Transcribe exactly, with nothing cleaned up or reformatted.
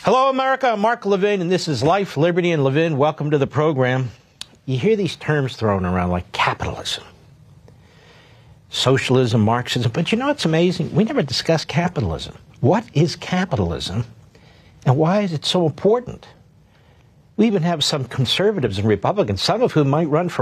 Hello, America. I'm Mark Levin, and this is Life, Liberty, and Levin. Welcome to the program. You hear these terms thrown around like capitalism, socialism, Marxism, but you know what's amazing? We never discuss capitalism. What is capitalism, and why is it so important? We even have some conservatives and Republicans, some of whom might run for